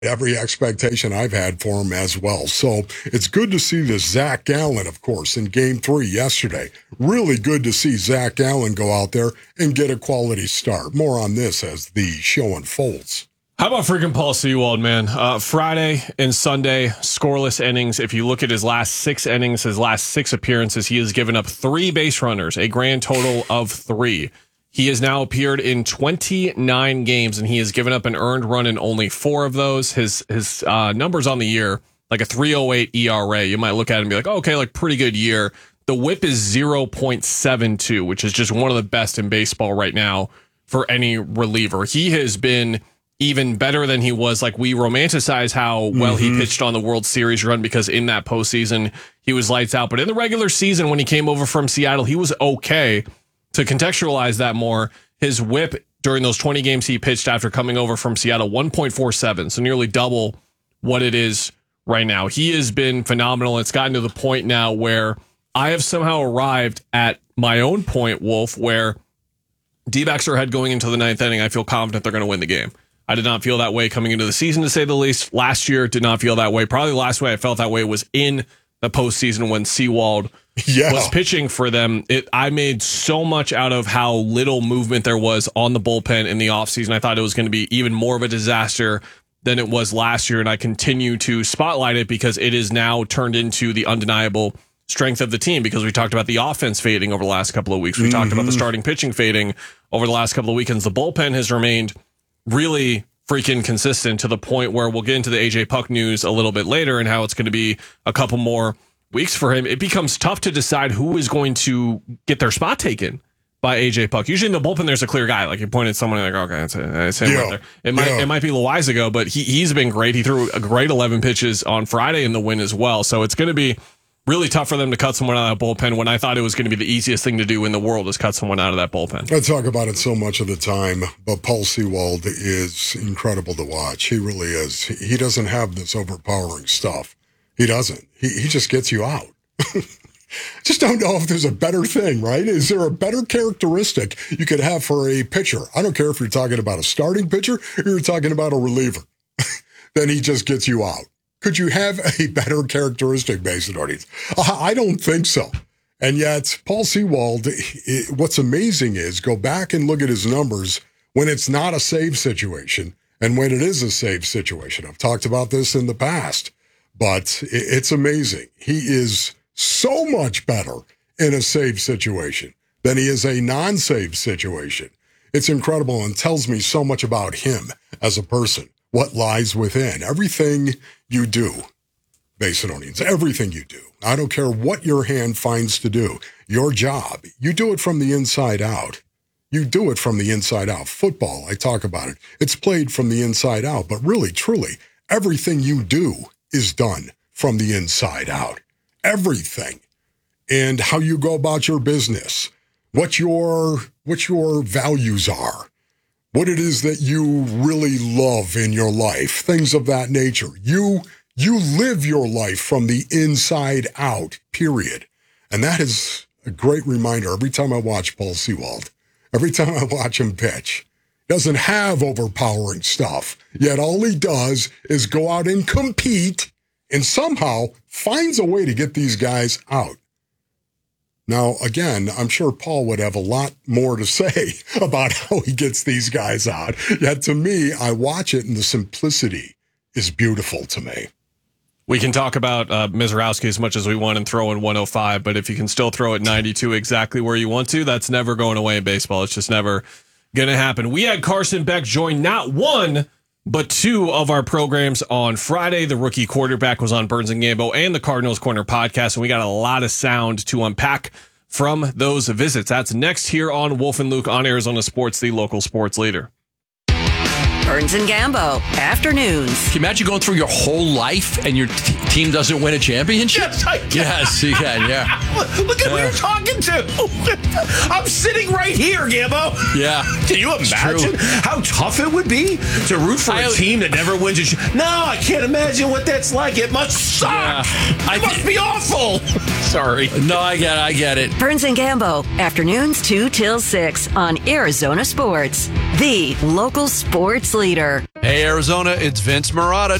Every expectation I've had for him as well. So it's good to see this Zach Gallen, of course, in Game 3 yesterday. Really good to see Zach Gallen go out there and get a quality start. More on this as the show unfolds. How about freaking Paul Sewald, man? Friday and Sunday, scoreless innings. If you look at his last 6 innings, his last 6 appearances, he has given up 3 base runners, a grand total of 3. He has now appeared in 29 games, and he has given up an earned run in only 4 of those. His numbers on the year, like a 3.08 ERA. You might look at it and be like, oh, okay, like pretty good year. The whip is 0.72, which is just one of the best in baseball right now for any reliever. He has been even better than he was. Like, we romanticize how well he pitched on the World Series run because in that postseason, he was lights out. But in the regular season, when he came over from Seattle, he was okay. To contextualize that more, his whip during those 20 games he pitched after coming over from Seattle, 1.47, so nearly double what it is right now. He has been phenomenal. It's gotten to the point now where I have somehow arrived at my own point, Wolf, where D-backs are ahead going into the 9th inning. I feel confident they're going to win the game. I did not feel that way coming into the season, to say the least. Last year, did not feel that way. Probably the last way I felt that way was in the postseason when Sewald was pitching for them. I made so much out of how little movement there was on the bullpen in the offseason. I thought it was going to be even more of a disaster than it was last year, and I continue to spotlight it because it is now turned into the undeniable strength of the team, because we talked about the offense fading over the last couple of weeks. We talked about the starting pitching fading over the last couple of weekends. The bullpen has remained really freaking consistent to the point where we'll get into the AJ Puck news a little bit later and how it's going to be a couple more weeks for him. It becomes tough to decide who is going to get their spot taken by AJ Puck. Usually in the bullpen, there's a clear guy. Like, you point at someone like, okay, it's him right there. It might be Loizago, but he's been great. He threw a great 11 pitches on Friday in the win as well. So it's going to be really tough for them to cut someone out of that bullpen when I thought it was going to be the easiest thing to do in the world is cut someone out of that bullpen. I talk about it so much of the time, but Paul Sewald is incredible to watch. He really is. He doesn't have this overpowering stuff. He doesn't. He just gets you out. Just don't know if there's a better thing, right? Is there a better characteristic you could have for a pitcher? I don't care if you're talking about a starting pitcher or you're talking about a reliever. Then he just gets you out. Could you have a better characteristic, Mason Ortiz? I don't think so. And yet, Paul Sewald, what's amazing is go back and look at his numbers when it's not a save situation and when it is a save situation. I've talked about this in the past, but it's amazing. He is so much better in a save situation than he is a non-save situation. It's incredible and tells me so much about him as a person, what lies within. Everything you do, Mason Ortiz, everything you do. I don't care what your hand finds to do. Your job, you do it from the inside out. You do it from the inside out. Football, I talk about it. It's played from the inside out. But really, truly, everything you do is done from the inside out. Everything. And how you go about your business, what your values are, what it is that you really love in your life, things of that nature. You live your life from the inside out, period. And that is a great reminder every time I watch Paul Sewald, every time I watch him pitch. Doesn't have overpowering stuff, yet all he does is go out and compete and somehow finds a way to get these guys out. Now, again, I'm sure Paul would have a lot more to say about how he gets these guys out. Yet to me, I watch it and the simplicity is beautiful to me. We can talk about Mizorowski as much as we want and throw in 105, but if you can still throw at 92 exactly where you want to, that's never going away in baseball. It's just never going to happen. We had Carson Beck join not one, but 2 of our programs on Friday. The rookie quarterback was on Burns and Gambo and the Cardinals Corner podcast, and we got a lot of sound to unpack from those visits. That's next here on Wolf and Luke on Arizona Sports, the local sports leader. Burns and Gambo, afternoons. Can you imagine going through your whole life and your team doesn't win a championship? Yes, I can. Yes, you can, yeah. Look at who you're talking to. I'm sitting right here, Gambo. Yeah. Can you imagine how tough it would be to root for a team that never wins a No, I can't imagine what that's like. It must suck. Yeah. It must be awful. Sorry. No, I get it. Burns and Gambo, afternoons 2 till 6 on Arizona Sports, the local sports leader. leader. Hey, Arizona, it's Vince Marotta.